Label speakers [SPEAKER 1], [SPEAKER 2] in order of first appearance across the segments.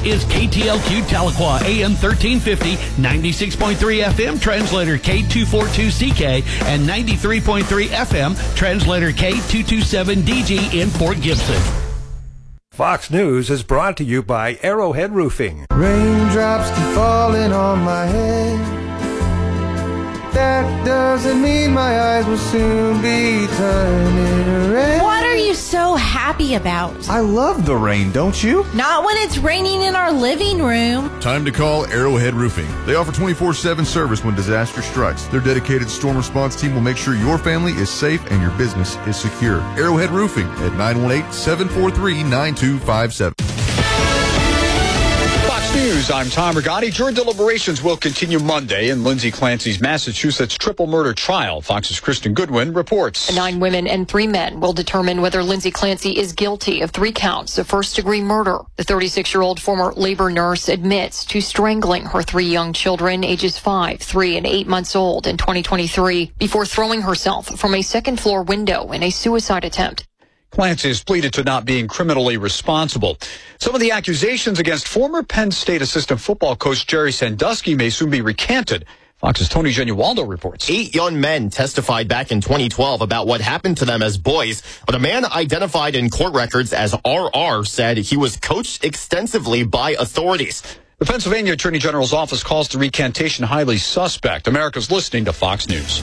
[SPEAKER 1] is KTLQ Tahlequah, AM 1350, 96.3 FM, translator K242CK, and 93.3 FM, translator K227DG in Fort Gibson.
[SPEAKER 2] Fox News is brought to you by Arrowhead Roofing.
[SPEAKER 3] Raindrops keep falling on my head. That doesn't mean my eyes will soon be turning red.
[SPEAKER 4] What are you so happy about?
[SPEAKER 3] I love the rain, don't you?
[SPEAKER 4] Not when it's raining in our living room.
[SPEAKER 5] Time to call Arrowhead Roofing. They offer 24/7 service when disaster strikes. Their dedicated storm response team will make sure your family is safe and your business is secure. Arrowhead Roofing at 918-743-9257.
[SPEAKER 6] News. I'm Tom Rigotti. Jury deliberations will continue Monday in Lindsay Clancy's Massachusetts triple murder trial. Fox's Kristen Goodwin reports.
[SPEAKER 7] 9 women and 3 men will determine whether Lindsay Clancy is guilty of 3 counts of first-degree murder. The 36-year-old former labor nurse admits to strangling her 3 young children, ages 5, 3, and 8 months old, in 2023, before throwing herself from a second-floor window in a suicide attempt.
[SPEAKER 6] Clancy has pleaded to not being criminally responsible. Some of the accusations against former Penn State assistant football coach Jerry Sandusky may soon be recanted. Fox's Tony Genualdo reports.
[SPEAKER 8] 8 young men testified back in 2012 about what happened to them as boys, but a man identified in court records as RR said he was coached extensively by authorities.
[SPEAKER 6] The Pennsylvania Attorney General's office calls the recantation highly suspect. America's listening to Fox News.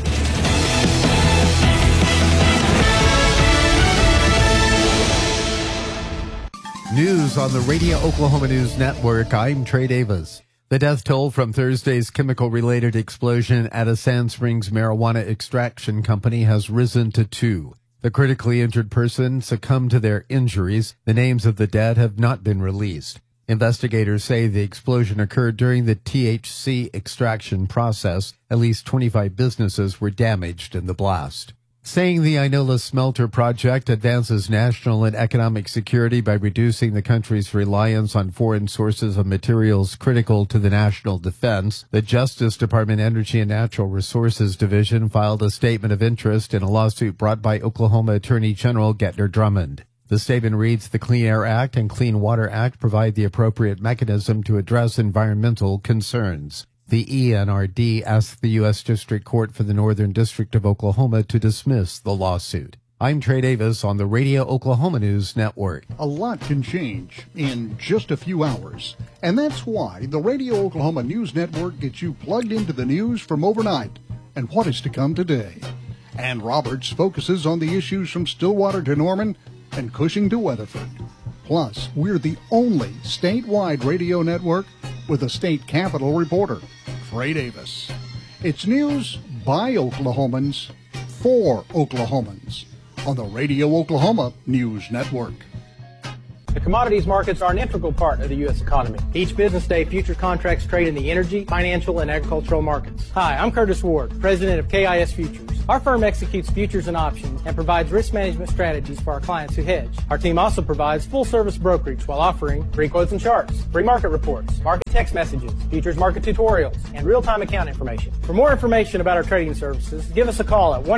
[SPEAKER 9] News on the Radio Oklahoma News Network. I'm Trey Davis. The death toll from Thursday's chemical-related explosion at a Sand Springs marijuana extraction company has risen to 2. The critically injured person succumbed to their injuries. The names of the dead have not been released. Investigators say the explosion occurred during the THC extraction process. At least 25 businesses were damaged in the blast. Saying the Inola Smelter project advances national and economic security by reducing the country's reliance on foreign sources of materials critical to the national defense, the Justice Department Energy and Natural Resources Division filed a statement of interest in a lawsuit brought by Oklahoma Attorney General Gettner Drummond. The statement reads, the Clean Air Act and Clean Water Act provide the appropriate mechanism to address environmental concerns. The ENRD asked the U.S. District Court for the Northern District of Oklahoma to dismiss the lawsuit. I'm Trey Davis on the Radio Oklahoma News Network.
[SPEAKER 10] A lot can change in just a few hours, and that's why the Radio Oklahoma News Network gets you plugged into the news from overnight and what is to come today. Ann Roberts focuses on the issues from Stillwater to Norman and Cushing to Weatherford. Plus, we're the only statewide radio network with a state capitol reporter, Trey Davis. It's news by Oklahomans for Oklahomans on the Radio Oklahoma News Network.
[SPEAKER 11] The commodities markets are an integral part of the U.S. economy. Each business day, future contracts trade in the energy, financial, and agricultural markets. Hi, I'm Curtis Ward, president of KIS Futures. Our firm executes futures and options and provides risk management strategies for our clients who hedge. Our team also provides full-service brokerage while offering free quotes and charts, free market reports, market text messages, futures market tutorials, and real-time account information. For more information about our trading services, give us a call at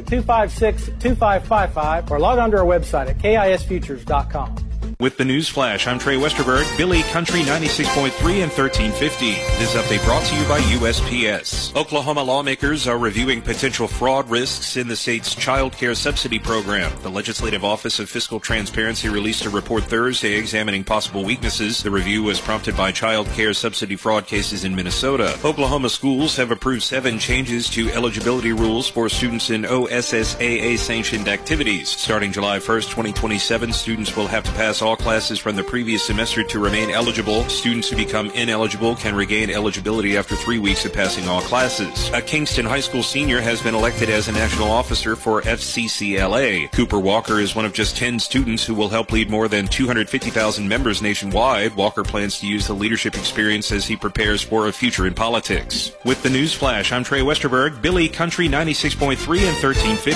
[SPEAKER 11] 1-800-256-2555 or log on to our website at KISFutures.com.
[SPEAKER 12] With the News Flash, I'm Trey Westerberg, Billy Country 96.3 and 1350. This update brought to you by USPS. Oklahoma lawmakers are reviewing potential fraud risks in the state's child care subsidy program. The Legislative Office of Fiscal Transparency released a report Thursday examining possible weaknesses. The review was prompted by child care subsidy fraud cases in Minnesota. Oklahoma schools have approved 7 changes to eligibility rules for students in OSSAA-sanctioned activities. Starting July 1st, 2027, students will have to pass all classes from the previous semester to remain eligible. Students who become ineligible can regain eligibility after 3 weeks of passing all classes. A Kingston High School senior has been elected as a national officer for FCCLA. Cooper Walker is one of just 10 students who will help lead more than 250,000 members nationwide. Walker plans to use the leadership experience as he prepares for a future in politics. With the News Flash, I'm Trey Westerberg, Billy Country 96.3 and 1350.